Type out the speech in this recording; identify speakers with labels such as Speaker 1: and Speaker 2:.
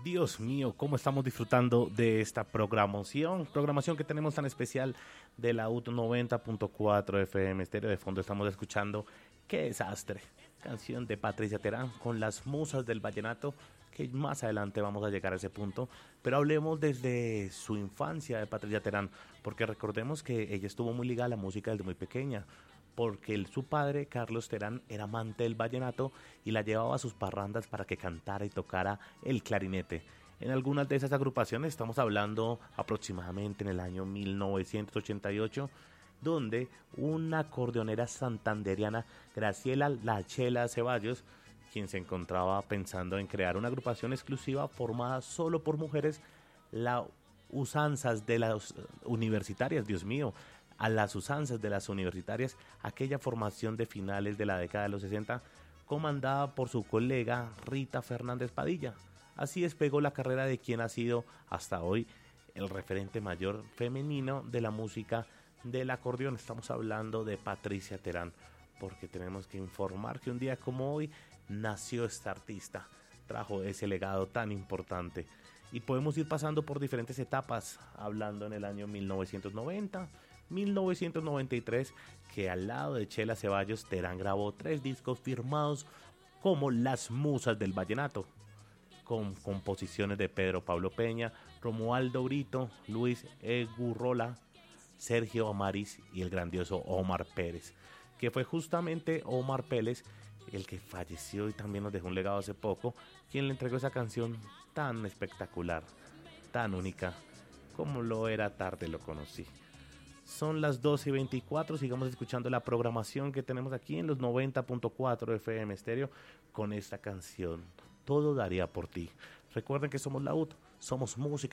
Speaker 1: Dios mío, cómo estamos disfrutando de esta programación que tenemos tan especial de la UT 90.4 FM Estéreo. De fondo estamos escuchando Qué desastre, canción de Patricia Terán con las musas del vallenato, que más adelante vamos a llegar a ese punto, pero hablemos desde su infancia de Patricia Terán, porque recordemos que ella estuvo muy ligada a la música desde muy pequeña, porque su padre, Carlos Terán, era amante del vallenato y la llevaba a sus parrandas para que cantara y tocara el clarinete. En algunas de esas agrupaciones, estamos hablando aproximadamente en el año 1988, donde una acordeonera santanderiana, Graciela La Chela Ceballos, quien se encontraba pensando en crear una agrupación exclusiva formada solo por mujeres, las usanzas de las universitarias, Dios mío, a las usanzas de las universitarias, aquella formación de finales de la década de los 60, comandada por su colega Rita Fernández Padilla. Así despegó la carrera de quien ha sido hasta hoy el referente mayor femenino de la música del acordeón. Estamos hablando de Patricia Terán, porque tenemos que informar que un día como hoy nació esta artista, trajo ese legado tan importante. Y podemos ir pasando por diferentes etapas, hablando en el año 1990, 1993, que al lado de Chela Ceballos, Terán grabó 3 discos firmados como Las Musas del Vallenato, con composiciones de Pedro Pablo Peña, Romualdo Brito, Luis Egurrola, Sergio Amariz y el grandioso Omar Pérez, que fue justamente Omar Pérez el que falleció y también nos dejó un legado hace poco, quien le entregó esa canción tan espectacular, tan única, como lo era Tarde lo conocí. Son las 12:24, sigamos escuchando la programación que tenemos aquí en los 90.4 FM Estéreo con esta canción, Todo daría por ti. Recuerden que somos la UT, somos música.